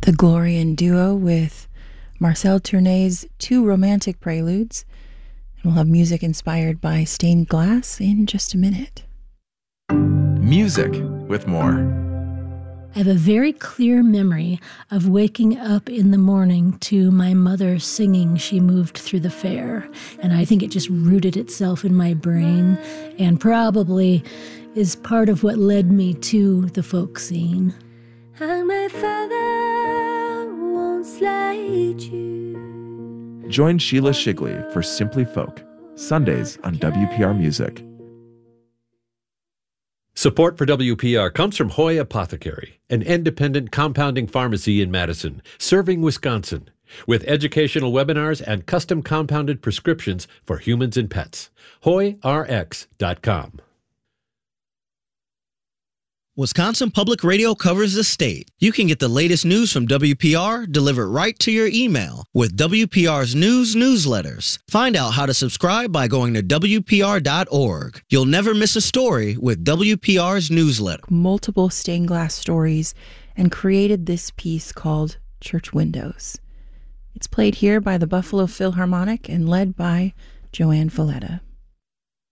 The Glorian duo with Marcel Tournay's two romantic preludes. And we'll have music inspired by stained glass in just a minute. Music with more. I have a very clear memory of waking up in the morning to my mother singing She Moved Through the Fair. And I think it just rooted itself in my brain and probably is part of what led me to the folk scene. And my father won't slide you. Join Sheila Shigley for Simply Folk, Sundays on WPR Music. Support for WPR comes from Hoy Apothecary, an independent compounding pharmacy in Madison, serving Wisconsin, with educational webinars and custom compounded prescriptions for humans and pets. HoyRx.com. Wisconsin Public Radio covers the state. You can get the latest news from WPR delivered right to your email with WPR's news newsletters. Find out how to subscribe by going to WPR.org. You'll never miss a story with WPR's newsletter. Multiple stained glass stories and created this piece called Church Windows. It's played here by the Buffalo Philharmonic and led by Joanne Falletta.